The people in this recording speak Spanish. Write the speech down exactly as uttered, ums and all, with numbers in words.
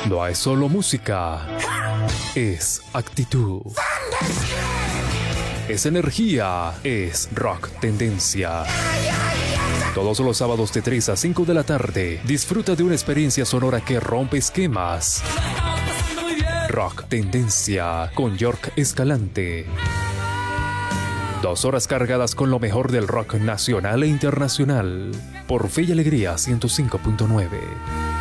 No es solo música, es actitud. Es energía, es rock tendencia. Todos los sábados de tres a cinco de la tarde, disfruta de una experiencia sonora que rompe esquemas. Rock Tendencia con York Escalante. Dos horas cargadas con lo mejor del rock nacional e internacional. Por Fe y Alegría ciento cinco punto nueve.